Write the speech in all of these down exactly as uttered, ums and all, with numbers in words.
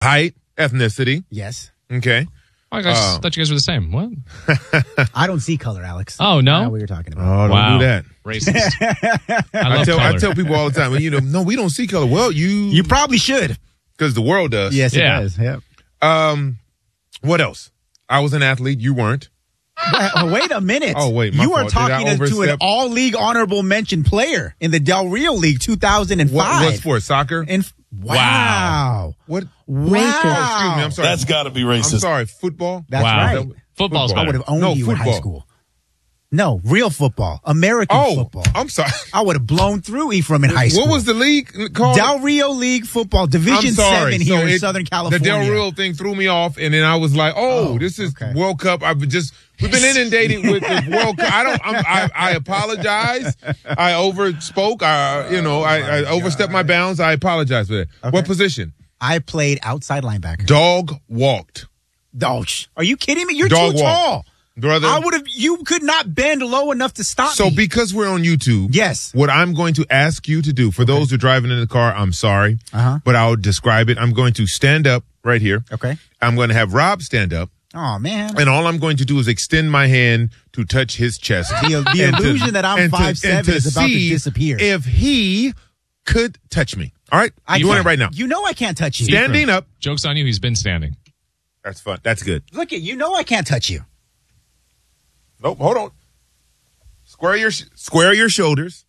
Height, ethnicity. Yes. Okay. Oh, I guys, Uh, thought you guys were the same. What? I don't see color, Alex. Oh, no? I don't know what you're talking about. Oh, don't Wow. do that. Racist. I I love tell color. I tell people all the time, well, you know, no, we don't see color. Well, you You probably should. because the world does. Yes, Yeah. it does. Yep. Um, what else? I was an athlete. You weren't. Wait, wait a minute. Oh, wait, my You are fault. Did I talking to, to an overstep? all-league honorable mention player in the Del Rio League two thousand five. What, what sport? Soccer? And wow. What? Wow. Oh, excuse me. I'm sorry. That's got to be racist. I'm sorry. Football. That's Wow. right. Football's Football. I would better. have owned No, you in football. high school. No, real football. American Oh, football. I'm sorry. I would have blown through Ephraim in high school. What was the league called? Del Rio League football, Division I'm sorry. seven here So in it- Southern California. The Del Rio thing threw me off, and then I was like, "Oh, Oh, this is okay. World Cup." I've just we've been inundated with the World Cup. I don't. I'm, I I apologize. I overspoke. I you know I, I overstepped my bounds. I apologize for that. Okay. What position? I played outside linebacker. Dog walked, Oh, sh- are you kidding me? You're Dog too walk. tall. brother. I would have. You could not bend low enough to stop So me. because we're on YouTube, Yes. what I'm going to ask you to do, for those who are driving in the car, I'm sorry, Uh-huh. but I'll describe it. I'm going to stand up right here. Okay. I'm going to have Rob stand up, Oh man. and all I'm going to do is extend my hand to touch his chest. The, the And to- illusion that I'm and to- five and seven to is about to see disappear. If he could touch me. All right? I You want it can't- right now. You know I can't touch you. Standing up. Joke's on you. He's been standing. That's fun. That's good. Look at you. Know I can't touch you. Nope. Hold on. Square your sh- square your shoulders.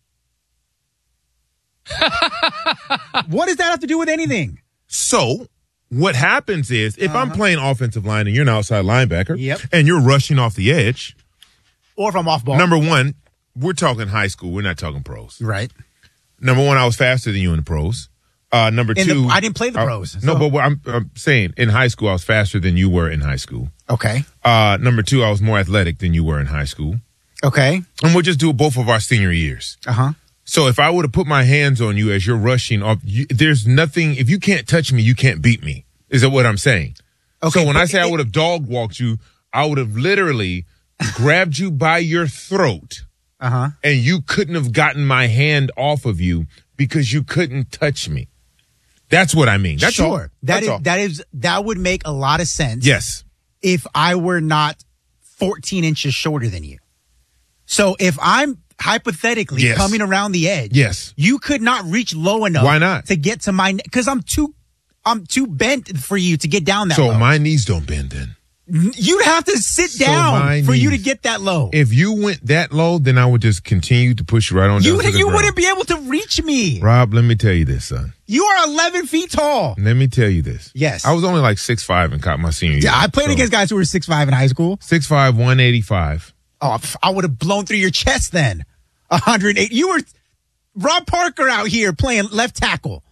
What does that have to do with anything? So what happens is if I'm playing offensive line and you're an outside linebacker, Yep. and you're rushing off the edge, Or if I'm off ball. number one, we're talking high school. We're not talking pros. right. Number one, I was faster than you in the pros. Uh, number In the- two, I didn't play the uh, pros, No, so- but what I'm, I'm saying in high school, I was faster than you were in high school. Okay. Uh, number two, I was more athletic than you were in high school. Okay. And we'll just do both of our senior years. Uh huh. So if I would have put my hands on you as you're rushing off, you, there's nothing, if you can't touch me, you can't beat me. Is that what I'm saying? Okay, So when but I say I it- would have dog walked you, I would have literally grabbed you by your throat Uh huh. and you couldn't have gotten my hand off of you because you couldn't touch me. That's what I mean. That's sure. all. That That's is all. that is that would make a lot of sense. Yes. If I were not fourteen inches shorter than you. So if I'm hypothetically Yes. coming around the edge, Yes. you could not reach low enough. Why not? To get to my because I'm too I'm too bent for you to get down that So low. my knees don't bend then. You'd have to sit So down my for you to knees- get that low. If you went that low, then I would just continue to push you right on down you to the you ground. wouldn't be able to reach me. Rob, let me tell you this, son. You are eleven feet tall. Let me tell you this. Yes. I was only like six five and caught my senior year. Yeah, I played So, against guys who were six five in high school. six five, one eighty-five. Oh, pff, I would have blown through your chest then. one hundred eight. You were Rob Parker out here playing left tackle.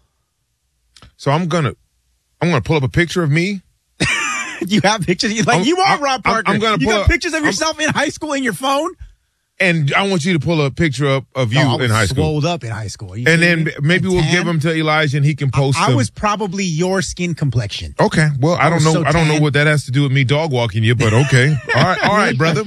So I'm gonna I'm gonna pull up a picture of me. You have pictures. You like I'm- you are I'm- Rob I'm- Parker. I'm gonna you pull got up- pictures of I'm- yourself in high school in your phone. And I want you to pull a picture up of you Oh, I was in high school. swolled up in high school. Are you And kidding then me? maybe And we'll tan? give them to Elijah and he can post I them. was probably your skin complexion. Okay. Well, I, don't was know. so I don't know tan. what that has to do with me dog walking you, but okay. All right. All right, brother.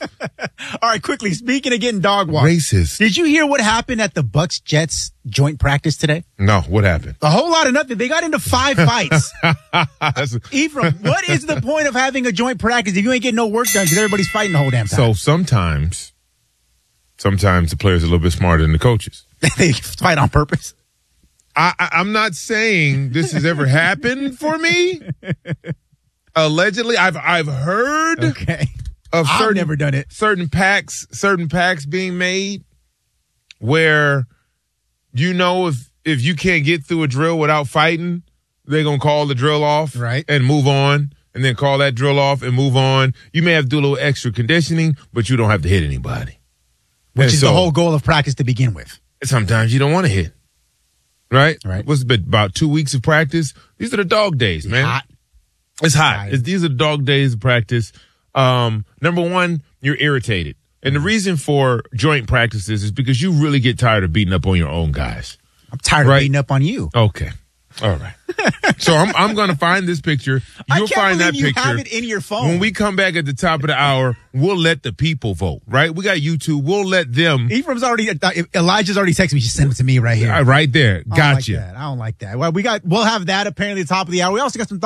All right, quickly. Speaking of getting dog walked, Racist. did you hear what happened at the Bucks Jets joint practice today? No, what happened? A whole lot of nothing. They got into five fights. That's- Ephraim, what is the point of having a joint practice if you ain't getting no work done because everybody's fighting the whole damn time? so sometimes, sometimes the players are a little bit smarter than the coaches. They fight on purpose. I, I, I'm not saying this has ever happened for me. Allegedly, I've I've heard Okay. of I've certain never done it. certain packs certain packs being made where you know if if you can't get through a drill without fighting, they're gonna call the drill off Right. and move on, and then call that drill off and move on. You may have to do a little extra conditioning, but you don't have to hit anybody. Which And is so, the whole goal of practice to begin with. Sometimes you don't want to hit. Right? Right. What's it been, about two weeks of practice? These are the dog days, man. Hot. It's hot. Right. It's, these are dog days of practice. Um, number one, you're irritated. And the reason for joint practices is because you really get tired of beating up on your own guys. I'm tired Right. of beating up on you. Okay. All right. So I'm I'm gonna find this picture. I You'll can't find that believe you picture. have it in your phone. When we come back at the top of the hour, we'll let the people vote. Right? We got YouTube. We'll let them. Ephraim's already. Uh, Elijah's already texted me. Just send it to me right here. Uh, right there. I don't like Gotcha. that. I don't like that. Well, we got. We'll have that apparently at the top of the hour. We also got some.